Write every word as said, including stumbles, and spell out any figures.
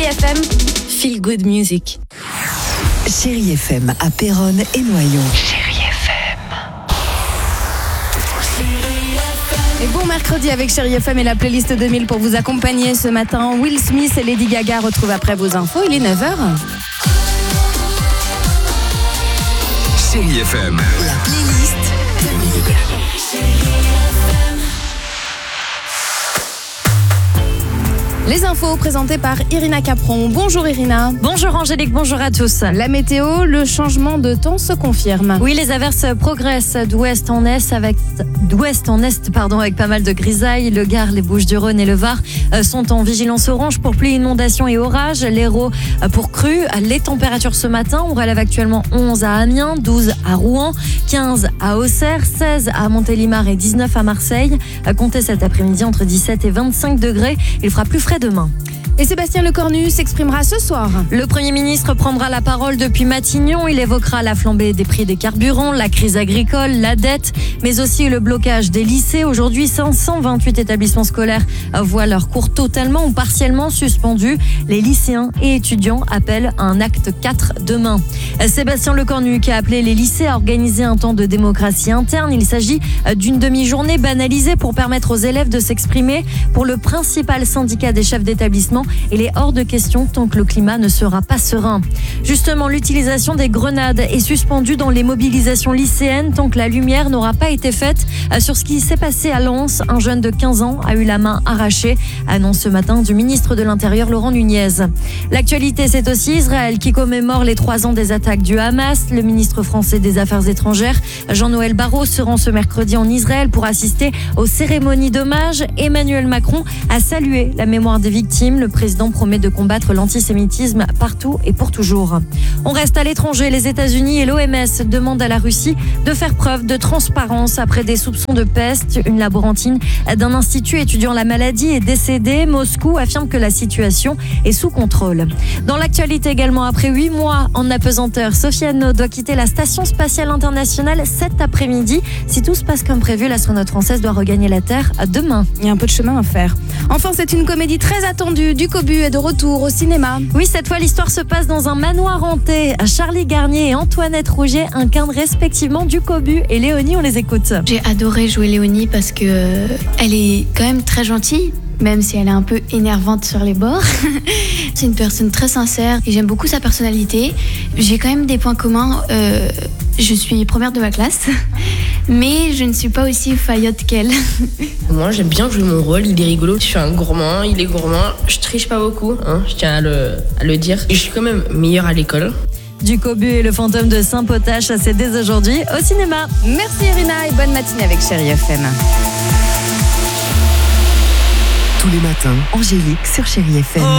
F M, Feel Good Music. Chérie F M à Péronne et Noyon. Chérie F M. Et bon mercredi avec Chérie F M et la playlist deux mille pour vous accompagner ce matin. Will Smith et Lady Gaga retrouvent après vos infos. Il est neuf heures. Chérie F M. La playlist deux mille. Les infos présentées par Irina Capron. Bonjour Irina. Bonjour Angélique, bonjour à tous. La météo, le changement de temps se confirme. Oui, les averses progressent d'ouest en est avec d'ouest en est pardon avec pas mal de grisailles. Le Gard, les Bouches-du-Rhône et le Var sont en vigilance orange pour pluie, inondations et orages. L'Hérault pour crue. Les températures ce matin, on relève actuellement onze à Amiens, douze à Rouen, quinze à Auxerre, seize à Montélimar et dix-neuf à Marseille. Comptez cet après-midi entre dix-sept et vingt-cinq degrés. Il fera plus frais demain. Et Sébastien Lecornu s'exprimera ce soir. Le Premier ministre prendra la parole depuis Matignon. Il évoquera la flambée des prix des carburants, la crise agricole, la dette, mais aussi le blocage des lycées. Aujourd'hui, cinq cent vingt-huit établissements scolaires voient leurs cours totalement ou partiellement suspendus. Les lycéens et étudiants appellent à un acte quatre demain. Sébastien Lecornu qui a appelé les lycées à organiser un temps de démocratie interne. Il s'agit d'une demi-journée banalisée pour permettre aux élèves de s'exprimer. Pour le principal syndicat des chefs d'établissement, il est hors de question tant que le climat ne sera pas serein. Justement, l'utilisation des grenades est suspendue dans les mobilisations lycéennes tant que la lumière n'aura pas été faite sur ce qui s'est passé à Lens. Un jeune de quinze ans a eu la main arrachée, annonce ce matin du ministre de l'Intérieur Laurent Nunez. L'actualité, c'est aussi Israël qui commémore les trois ans des attaques du Hamas. Le ministre français des Affaires étrangères, Jean-Noël Barrot, se rend ce mercredi en Israël pour assister aux cérémonies d'hommage. Emmanuel Macron a salué la mémoire des victimes. Le Le président promet de combattre l'antisémitisme partout et pour toujours. On reste à l'étranger. Les États-Unis et l'O M S demandent à la Russie de faire preuve de transparence après des soupçons de peste. Une laborantine d'un institut étudiant la maladie est décédée. Moscou affirme que la situation est sous contrôle. Dans l'actualité également, après huit mois en apesanteur, Sofiane No doit quitter la Station spatiale internationale cet après-midi. Si tout se passe comme prévu, l'astronaute française doit regagner la Terre demain. Il y a un peu de chemin à faire. Enfin, c'est une comédie très attendue. Du Cobu est de retour au cinéma. Oui, cette fois, l'histoire se passe dans un manoir hanté. Charlie Garnier et Antoinette Rouget incarnent respectivement du Cobu et Léonie, on les écoute. J'ai adoré jouer Léonie parce que euh, elle est quand même très gentille, même si elle est un peu énervante sur les bords. C'est une personne très sincère et j'aime beaucoup sa personnalité. J'ai quand même des points communs. Euh, je suis première de ma classe, mais je ne suis pas aussi faillotte qu'elle. Moi, j'aime bien jouer mon rôle, il est rigolo. Je suis un gourmand, il est gourmand. Je triche pas beaucoup, hein, je tiens à le, à le dire. Et je suis quand même meilleure à l'école. Du Cobu et le fantôme de Saint-Potache, c'est dès aujourd'hui au cinéma. Merci Irina et bonne matinée avec Chérie F M. Tous les matins, Angélique sur Chérie F M.